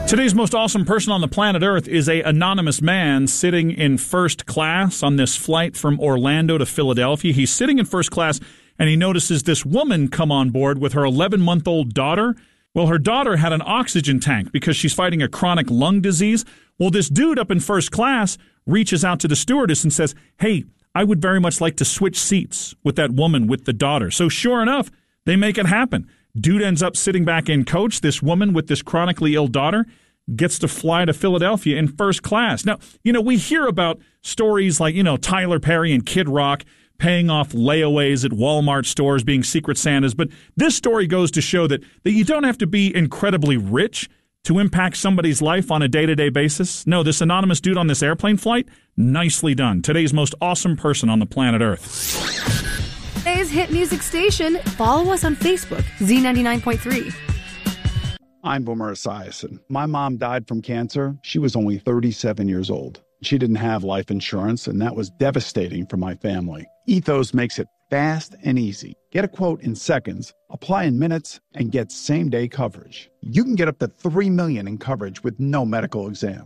Today's most awesome person on the planet Earth is an anonymous man sitting in first class on this flight from Orlando to Philadelphia. He's sitting in first class, and he notices this woman come on board with her 11-month-old daughter. Well, her daughter had an oxygen tank because she's fighting a chronic lung disease. Well, this dude up in first class reaches out to the stewardess and says, "Hey, I would very much like to switch seats with that woman with the daughter." So sure enough, they make it happen. Dude ends up sitting back in coach. This woman with this chronically ill daughter gets to fly to Philadelphia in first class. Now, we hear about stories like, Tyler Perry and Kid Rock paying off layaways at Walmart stores, being Secret Santas. But this story goes to show that you don't have to be incredibly rich to impact somebody's life on a day-to-day basis. No, this anonymous dude on this airplane flight, nicely done. Today's most awesome person on the planet Earth. Today's hit music station. Follow us on Facebook, Z99.3. I'm Boomer Esiason. My mom died from cancer. She was only 37 years old. She didn't have life insurance, and that was devastating for my family. Ethos makes it fast and easy. Get a quote in seconds, apply in minutes, and get same-day coverage. You can get up to $3 million in coverage with no medical exam.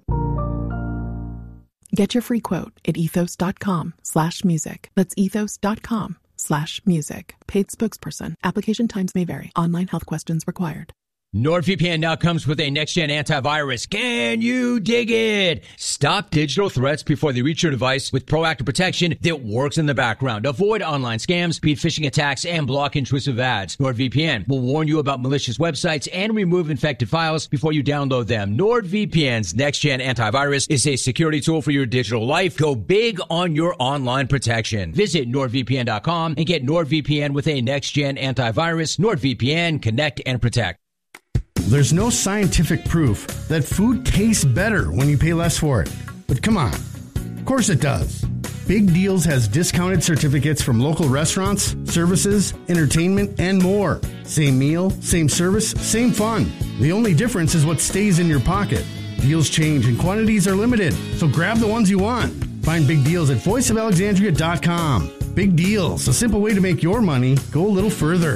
Get your free quote at ethos.com/music. That's ethos.com/music. Paid spokesperson. Application times may vary. Online health questions required. NordVPN now comes with a next-gen antivirus. Can you dig it? Stop digital threats before they reach your device with proactive protection that works in the background. Avoid online scams, beat phishing attacks, and block intrusive ads. NordVPN will warn you about malicious websites and remove infected files before you download them. NordVPN's next-gen antivirus is a security tool for your digital life. Go big on your online protection. Visit NordVPN.com and get NordVPN with a next-gen antivirus. NordVPN, connect and protect. There's no scientific proof that food tastes better when you pay less for it. But come on, of course it does. Big Deals has discounted certificates from local restaurants, services, entertainment, and more. Same meal, same service, same fun. The only difference is what stays in your pocket. Deals change and quantities are limited, so grab the ones you want. Find Big Deals at voiceofalexandria.com. Big Deals, a simple way to make your money go a little further.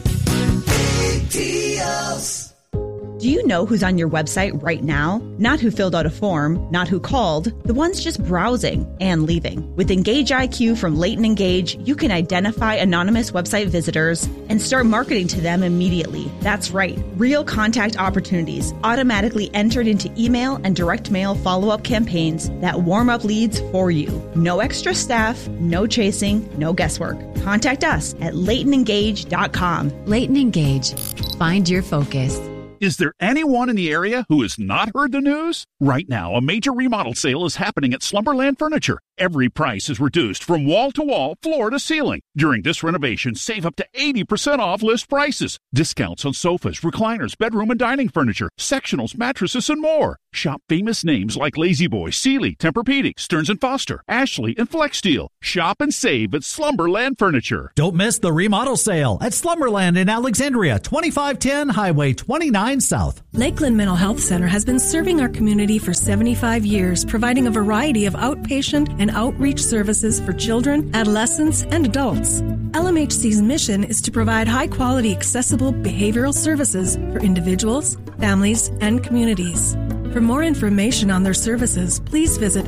Big Deals. Do you know who's on your website right now? Not who filled out a form, not who called, the ones just browsing and leaving. With Engage IQ from Leighton Engage, you can identify anonymous website visitors and start marketing to them immediately. That's right, real contact opportunities automatically entered into email and direct mail follow-up campaigns that warm up leads for you. No extra staff, no chasing, no guesswork. Contact us at LeightonEngage.com. Leighton Engage. Find your focus. Is there anyone in the area who has not heard the news? Right now, a major remodel sale is happening at Slumberland Furniture. Every price is reduced from wall to wall, floor to ceiling. During this renovation, save up to 80% off list prices. Discounts on sofas, recliners, bedroom and dining furniture, sectionals, mattresses, and more. Shop famous names like Lazy Boy, Sealy, Tempur-Pedic, Stearns & Foster, Ashley, and FlexSteel. Shop and save at Slumberland Furniture. Don't miss the remodel sale at Slumberland in Alexandria, 2510 Highway 29 South. Lakeland Mental Health Center has been serving our community for 75 years, providing a variety of outpatient and outreach services for children, adolescents, and adults. LMHC's mission is to provide high-quality, accessible behavioral services for individuals, families, and communities. For more information on their services, please visit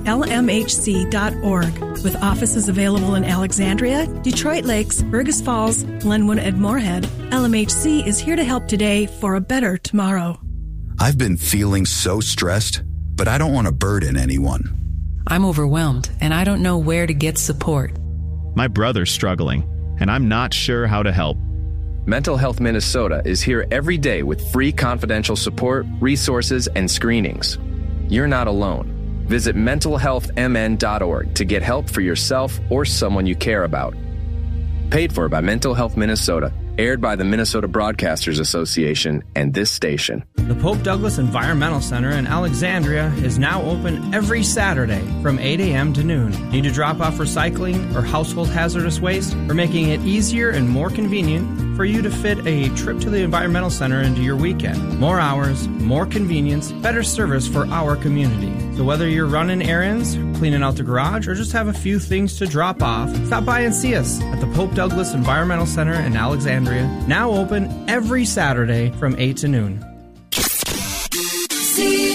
lmhc.org. With offices available in Alexandria, Detroit Lakes, Fergus Falls, Glenwood, and Moorhead, LMHC is here to help today for a better tomorrow. I've been feeling so stressed, but I don't want to burden anyone. I'm overwhelmed, and I don't know where to get support. My brother's struggling, and I'm not sure how to help. Mental Health Minnesota is here every day with free confidential support, resources, and screenings. You're not alone. Visit mentalhealthmn.org to get help for yourself or someone you care about. Paid for by Mental Health Minnesota. Aired by the Minnesota Broadcasters Association and this station. The Pope Douglas Environmental Center in Alexandria is now open every Saturday from 8 a.m. to noon. Need to drop off recycling or household hazardous waste? We're making it easier and more convenient for you to fit a trip to the Environmental Center into your weekend. More hours, more convenience, better service for our community. So whether you're running errands, cleaning out the garage, or just have a few things to drop off, stop by and see us at the Pope Douglas Environmental Center in Alexandria. Now open every Saturday from 8 to noon. See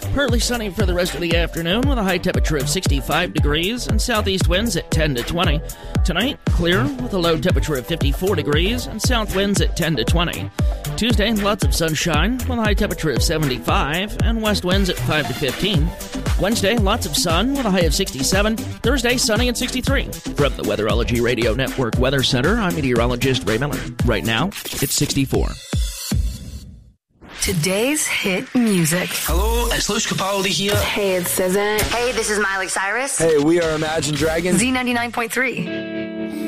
Partly sunny for the rest of the afternoon with a high temperature of 65 degrees and southeast winds at 10 to 20. Tonight, clear with a low temperature of 54 degrees and south winds at 10 to 20. Tuesday, lots of sunshine with a high temperature of 75 and west winds at 5 to 15. Wednesday, lots of sun with a high of 67. Thursday, sunny and 63. From the Weatherology Radio Network Weather Center, I'm meteorologist Ray Miller. Right now, it's 64. Today's hit music. Hello, it's Luis Capaldi here. Hey, it's SZA. Hey, this is Miley Cyrus. Hey, we are Imagine Dragons. Z99.3.